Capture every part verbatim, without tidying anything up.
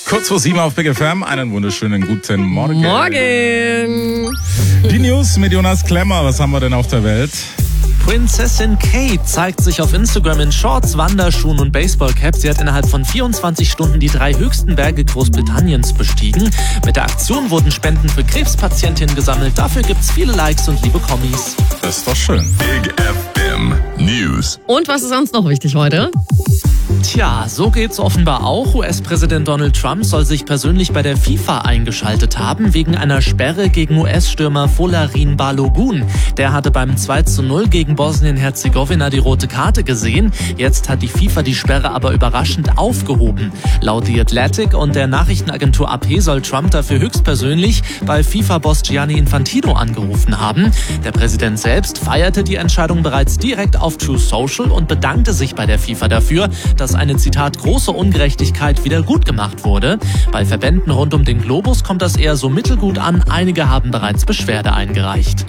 Kurz vor sieben auf Big F M. Einen wunderschönen guten Morgen. Morgen. Die News mit Jonas Klemmer. Was haben wir denn auf der Welt? Prinzessin Kate zeigt sich auf Instagram in Shorts, Wanderschuhen und Baseballcap. Sie hat innerhalb von vierundzwanzig Stunden die drei höchsten Berge Großbritanniens bestiegen. Mit der Aktion wurden Spenden für Krebspatientinnen gesammelt. Dafür gibt's viele Likes und liebe Kommis. Das ist doch schön. Big F M News. Und was ist sonst noch wichtig heute? Tja, so geht's offenbar auch. U S-Präsident Donald Trump soll sich persönlich bei der FIFA eingeschaltet haben, wegen einer Sperre gegen U S-Stürmer Folarin Balogun. Der hatte beim zwei zu null gegen Bosnien-Herzegowina die rote Karte gesehen. Jetzt hat die FIFA die Sperre aber überraschend aufgehoben. Laut The Athletic und der Nachrichtenagentur A P soll Trump dafür höchstpersönlich bei FIFA-Boss Gianni Infantino angerufen haben. Der Präsident selbst feierte die Entscheidung bereits direkt auf True Social und bedankte sich bei der FIFA dafür, dass eine, Zitat, große Ungerechtigkeit wieder gut gemacht wurde. Bei Verbänden rund um den Globus kommt das eher so mittelgut an. Einige haben bereits Beschwerde eingereicht.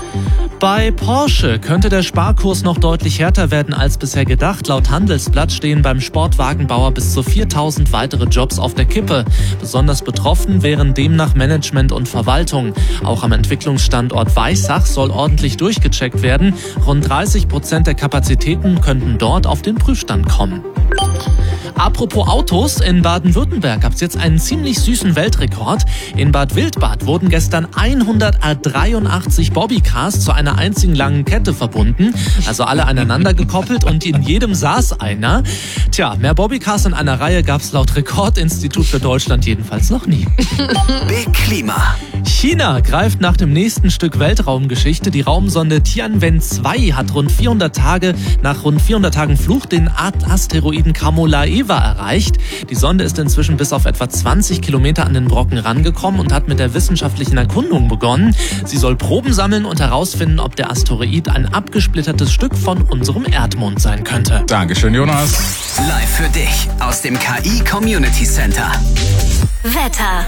Bei Porsche könnte der Sparkurs noch deutlich härter werden als bisher gedacht. Laut Handelsblatt stehen beim Sportwagenbauer bis zu viertausend weitere Jobs auf der Kippe. Besonders betroffen wären demnach Management und Verwaltung. Auch am Entwicklungsstandort Weissach soll ordentlich durchgecheckt werden. Rund dreißig Prozent der Kapazitäten könnten dort auf den Prüfstand kommen. Apropos Autos, in Baden-Württemberg gab es jetzt einen ziemlich süßen Weltrekord. In Bad Wildbad wurden gestern hundertdreiundachtzig Bobbycars zu einer einzigen langen Kette verbunden. Also alle aneinander gekoppelt und in jedem saß einer. Tja, mehr Bobbycars in einer Reihe gab es laut Rekordinstitut für Deutschland jedenfalls noch nie. Big Klima. China greift nach dem nächsten Stück Weltraumgeschichte. Die Raumsonde Tianwen zwei hat rund vierhundert Tage nach rund vierhundert Tagen Flug den Asteroiden Kamolaeva erreicht. Die Sonde ist inzwischen bis auf etwa zwanzig Kilometer an den Brocken rangekommen und hat mit der wissenschaftlichen Erkundung begonnen. Sie soll Proben sammeln und herausfinden, ob der Asteroid ein abgesplittertes Stück von unserem Erdmond sein könnte. Dankeschön, Jonas. Live für dich aus dem K I Community Center. Wetter.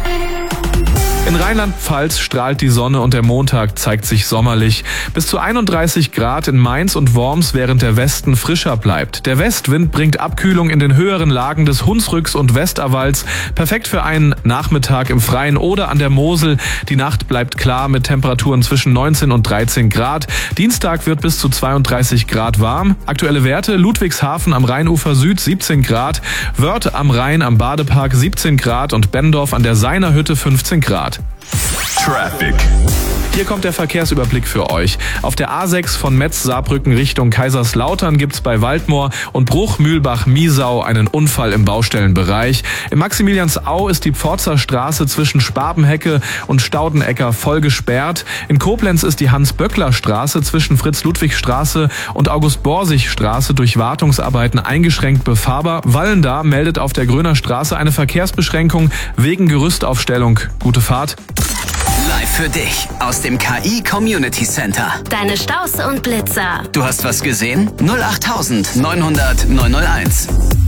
In Rheinland-Pfalz strahlt die Sonne und der Montag zeigt sich sommerlich. Bis zu einunddreißig Grad in Mainz und Worms, während der Westen frischer bleibt. Der Westwind bringt Abkühlung in den höheren Lagen des Hunsrücks und Westerwalds. Perfekt für einen Nachmittag im Freien oder an der Mosel. Die Nacht bleibt klar mit Temperaturen zwischen neunzehn und dreizehn Grad. Dienstag wird bis zu zweiunddreißig Grad warm. Aktuelle Werte: Ludwigshafen am Rheinufer Süd siebzehn Grad, Wörth am Rhein am Badepark siebzehn Grad und Benndorf an der Seinerhütte fünfzehn Grad. Traffic. Hier kommt der Verkehrsüberblick für euch. Auf der A sechs von Metz-Saarbrücken Richtung Kaiserslautern gibt's bei Waldmoor und Bruch-Mühlbach-Miesau einen Unfall im Baustellenbereich. Im Maximiliansau ist die Pforzer Straße zwischen Spabenhecke und Staudenecker voll gesperrt. In Koblenz ist die Hans-Böckler-Straße zwischen Fritz-Ludwig-Straße und August-Borsig-Straße durch Wartungsarbeiten eingeschränkt befahrbar. Wallendar meldet auf der Gröner Straße eine Verkehrsbeschränkung wegen Gerüstaufstellung. Gute Fahrt. Live für dich aus dem K I Community Center. Deine Staus und Blitzer. Du hast was gesehen? null acht neunhundert neunhunderteins.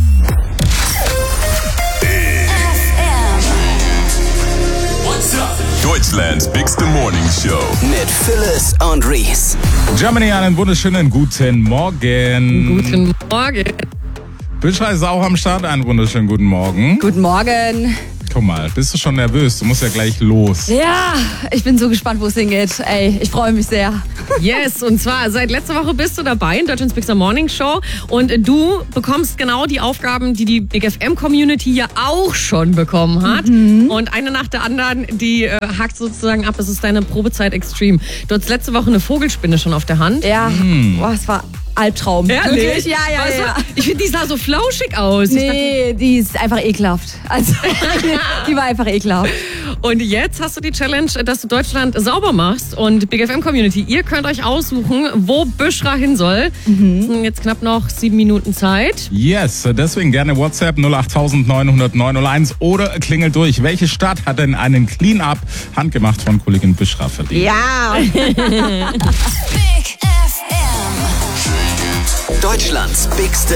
Deutschlands bigste Morning Show. Mit Phyllis und Reese. Germany, einen wunderschönen guten Morgen. Guten Morgen. Büschra ist auch am Start. Einen wunderschönen guten Morgen. Guten Morgen. Guck mal, bist du schon nervös? Du musst ja gleich los. Ja, ich bin so gespannt, wo es hingeht. Ey, ich freue mich sehr. Yes, und zwar seit letzter Woche bist du dabei in Deutschlands Bigster Morning Show und du bekommst genau die Aufgaben, die die Big F M Community ja auch schon bekommen hat. Mhm. Und eine nach der anderen, die äh, hakt sozusagen ab. Das ist deine Probezeit Extreme. Du hattest letzte Woche eine Vogelspinne schon auf der Hand. Ja, mhm. Boah, es war Albtraum. Ehrlich? Wirklich? Ja, ja, weißt ja. Du, ich finde, die sah so flauschig aus. Nee, die ist einfach ekelhaft. Also, die war einfach ekelhaft. Und jetzt hast du die Challenge, dass du Deutschland sauber machst. Und Big F M Community, ihr könnt euch aussuchen, wo Büschra hin soll. Mhm. Es sind jetzt knapp noch sieben Minuten Zeit. Yes, deswegen gerne WhatsApp null acht neunhundert neunhunderteins oder klingelt durch. Welche Stadt hat denn einen Clean-Up handgemacht von Kollegin Büschra verdient? Ja. Big F M. Deutschlands bigste